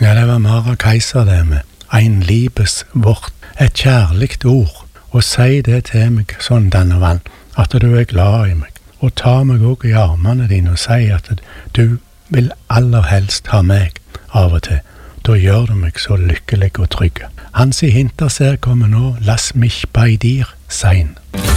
Ja, det var Mara Kaiser det med ein libes vårt, et kjærligt ord, og si det til meg sånn, Dannevann, at du er glad i meg, og ta meg også i armene dine og si at du vil aller helst ha meg av og til. Da gjør du meg så lykkelig og trygg. Hans i Hinterser kommer nå, lass mich bei dir sein.